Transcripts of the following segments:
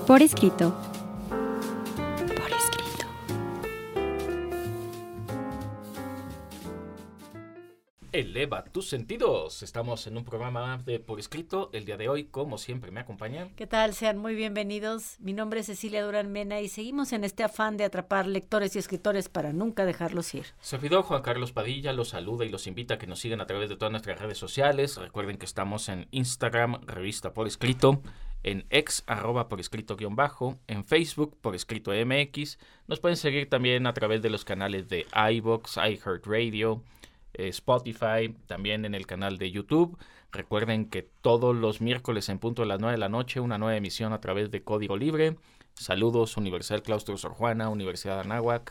Por escrito. Por escrito. Eleva tus sentidos. Estamos en un programa de Por Escrito. El día de hoy, como siempre, me acompañan. ¿Qué tal? Sean muy bienvenidos. Mi nombre es Cecilia Durán Mena y seguimos en este afán de atrapar lectores y escritores para nunca dejarlos ir. Servidor Juan Carlos Padilla los saluda y los invita a que nos sigan a través de todas nuestras redes sociales. Recuerden que estamos en Instagram, Revista Por Escrito, en X, @por escrito _ en Facebook, Por Escrito MX. Nos pueden seguir también a través de los canales de iVoox, iHeartRadio, Spotify, también en el canal de YouTube. Recuerden que todos los miércoles en punto de las 9 de la noche, una nueva emisión a través de Código Libre. Saludos, Universidad Claustro Sor Juana, Universidad de Anáhuac.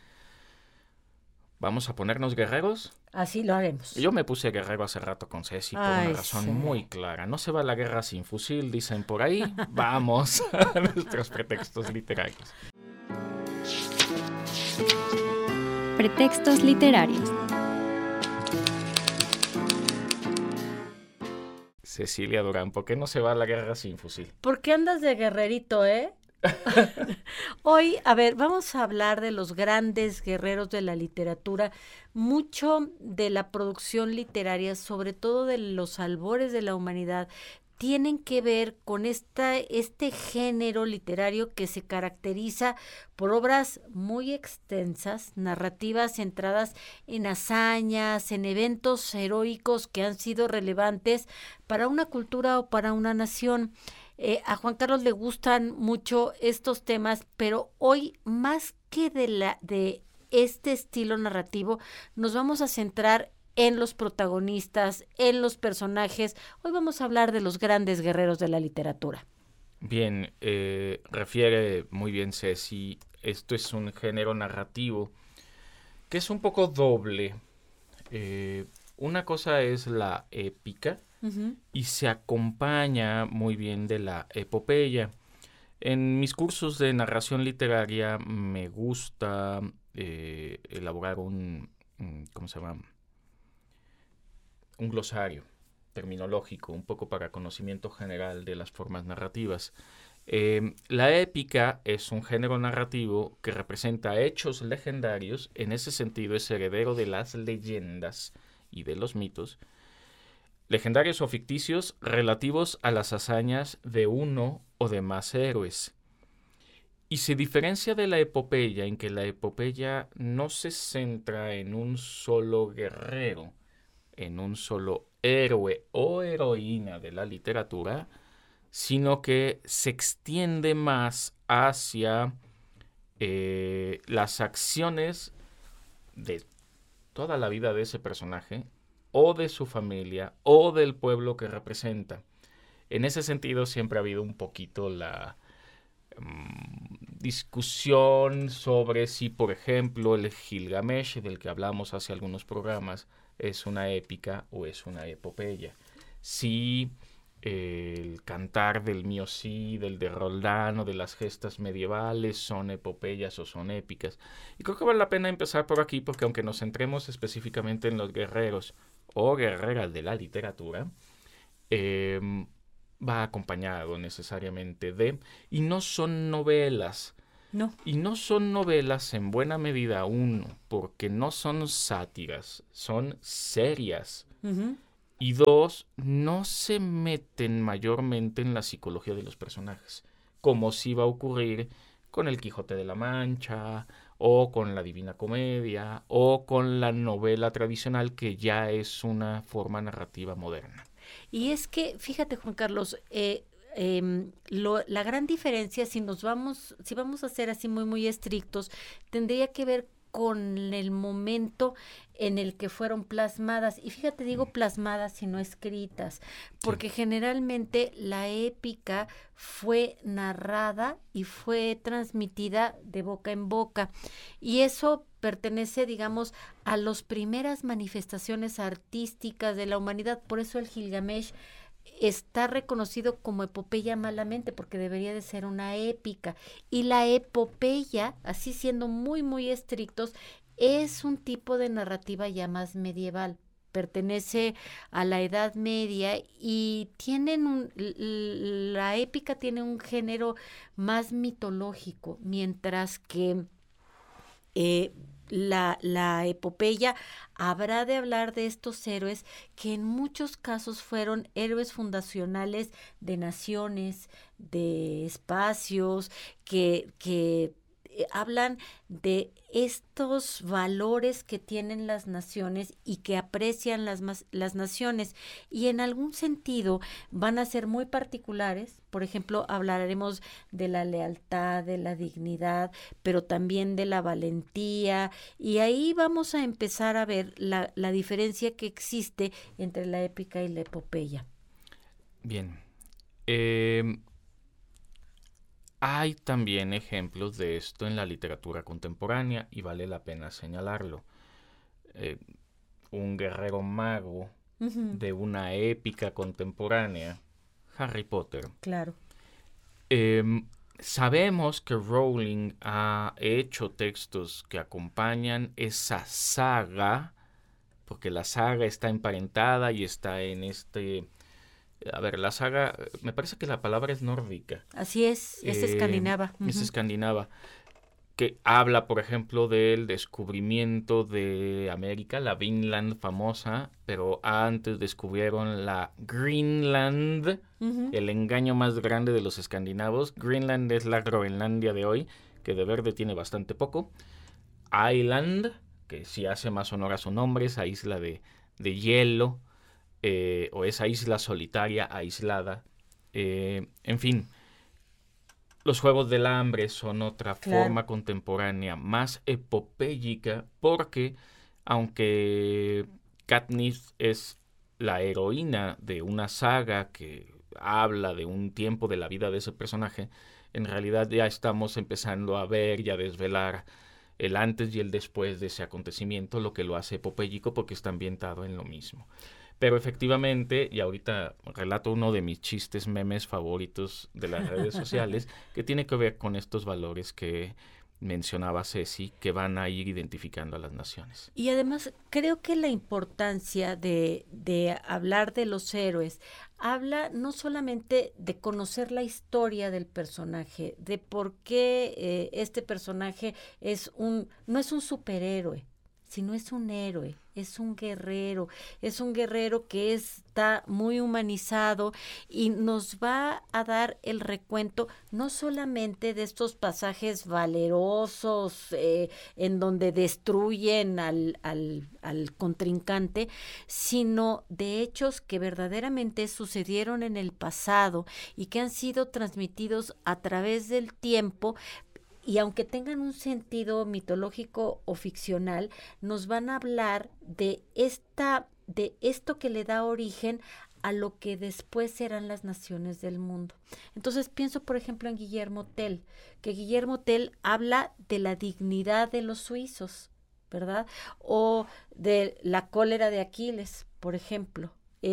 ¿Vamos a ponernos guerreros? Así lo haremos. Yo me puse guerrero hace rato con Ceci por una razón muy clara. No se va a la guerra sin fusil, dicen por ahí. Vamos a nuestros pretextos literarios. Pretextos literarios. Cecilia Durán, ¿por qué no se va a la guerra sin fusil? ¿Por qué andas de guerrerito, Hoy, a ver, vamos a hablar de los grandes guerreros de la literatura, mucho de la producción literaria, sobre todo de los albores de la humanidad, tienen que ver con este género literario que se caracteriza por obras muy extensas, narrativas centradas en hazañas, en eventos heroicos que han sido relevantes para una cultura o para una nación. A Juan Carlos le gustan mucho estos temas, pero hoy más que de este estilo narrativo, nos vamos a centrar en los protagonistas, en los personajes. Hoy vamos a hablar de los grandes guerreros de la literatura. Bien, refiere muy bien Ceci, esto es un género narrativo que es un poco doble. Una cosa es la épica, uh-huh, y se acompaña muy bien de la epopeya. En mis cursos de narración literaria me gusta elaborar un glosario terminológico, un poco para conocimiento general de las formas narrativas. La épica es un género narrativo que representa hechos legendarios, en ese sentido es heredero de las leyendas y de los mitos, legendarios o ficticios relativos a las hazañas de uno o de más héroes. Y se diferencia de la epopeya en que la epopeya no se centra en un solo guerrero, en un solo héroe o heroína de la literatura, sino que se extiende más hacia las acciones de toda la vida de ese personaje, o de su familia, o del pueblo que representa. En ese sentido siempre ha habido un poquito la discusión sobre si, por ejemplo, el Gilgamesh, del que hablamos hace algunos programas, es una épica o es una epopeya. Si el cantar del Mío Cid, del de Roldán o de las gestas medievales son epopeyas o son épicas. Y creo que vale la pena empezar por aquí porque aunque nos centremos específicamente en los guerreros o guerreras de la literatura, va acompañado necesariamente de, y no son novelas. No. Y no son novelas en buena medida, uno, porque no son sátiras, son serias. Uh-huh. Y dos, no se meten mayormente en la psicología de los personajes, como sí va a ocurrir con El Quijote de la Mancha, o con la Divina Comedia, o con la novela tradicional, que ya es una forma narrativa moderna. Y es que, fíjate, Juan Carlos, la gran diferencia, si vamos a ser así muy, muy estrictos, tendría que ver con el momento en el que fueron plasmadas. Y fíjate, digo plasmadas y no escritas, porque sí, generalmente la épica fue narrada y fue transmitida de boca en boca. Y eso pertenece, digamos, a las primeras manifestaciones artísticas de la humanidad. Por eso el Gilgamesh está reconocido como epopeya malamente, porque debería de ser una épica. Y la epopeya, así siendo muy, muy estrictos, es un tipo de narrativa ya más medieval. pertenece a la Edad Media y la épica tiene un género más mitológico, mientras que la epopeya habrá de hablar de estos héroes que en muchos casos fueron héroes fundacionales de naciones, de espacios, que hablan de estos valores que tienen las naciones y que aprecian las naciones, y en algún sentido van a ser muy particulares. Por ejemplo, hablaremos de la lealtad, de la dignidad, pero también de la valentía, y ahí vamos a empezar a ver la diferencia que existe entre la épica y la epopeya. Bien. Hay también ejemplos de esto en la literatura contemporánea y vale la pena señalarlo. Un guerrero mago de una épica contemporánea, Harry Potter. Claro. Sabemos que Rowling ha hecho textos que acompañan esa saga, porque la saga está emparentada y está en este... A ver, la saga, me parece que la palabra es nórdica. Así es escandinava. Es escandinava, que habla, por ejemplo, del descubrimiento de América, la Vinland famosa, pero antes descubrieron la Greenland, el engaño más grande de los escandinavos. Greenland es la Groenlandia de hoy, que de verde tiene bastante poco. Island, que sí hace más honor a su nombre, esa isla de hielo, o esa isla solitaria, aislada. En fin, los Juegos del Hambre son otra forma contemporánea más epopéyica, porque aunque Katniss es la heroína de una saga que habla de un tiempo de la vida de ese personaje, en realidad ya estamos empezando a ver y a desvelar el antes y el después de ese acontecimiento, lo que lo hace epopéyico porque está ambientado en lo mismo. Pero efectivamente, y ahorita relato uno de mis chistes memes favoritos de las redes sociales, que tiene que ver con estos valores que mencionaba Ceci, que van a ir identificando a las naciones. Y además creo que la importancia de hablar de los héroes habla no solamente de conocer la historia del personaje, de por qué este personaje no es un superhéroe, sino es un héroe, es un guerrero que está muy humanizado y nos va a dar el recuento no solamente de estos pasajes valerosos en donde destruyen al contrincante, sino de hechos que verdaderamente sucedieron en el pasado y que han sido transmitidos a través del tiempo. Y aunque tengan un sentido mitológico o ficcional, nos van a hablar de esto que le da origen a lo que después serán las naciones del mundo. Entonces pienso, por ejemplo, en Guillermo Tell, que Guillermo Tell habla de la dignidad de los suizos, ¿verdad? O de la cólera de Aquiles, por ejemplo.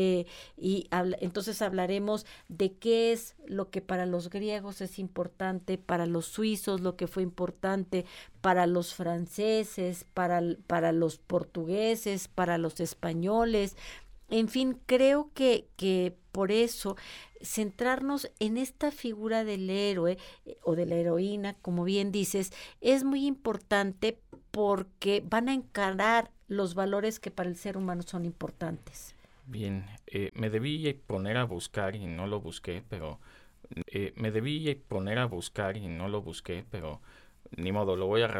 Entonces hablaremos de qué es lo que para los griegos es importante, para los suizos lo que fue importante, para los franceses, para los portugueses, para los españoles. En fin, creo que por eso centrarnos en esta figura del héroe o de la heroína, como bien dices, es muy importante porque van a encarar los valores que para el ser humano son importantes. Bien, me debí poner a buscar y no lo busqué, pero ni modo, lo voy a